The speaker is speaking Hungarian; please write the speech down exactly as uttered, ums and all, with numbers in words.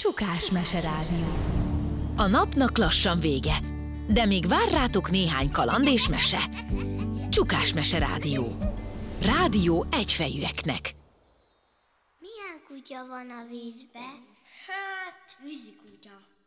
Csukás meserádió. A napnak lassan vége, de még vár rátok néhány kaland és mese. Csukás meserádió. Rádió egyfejűeknek. Milyen kutya van a vízbe? Hát, vízikutya.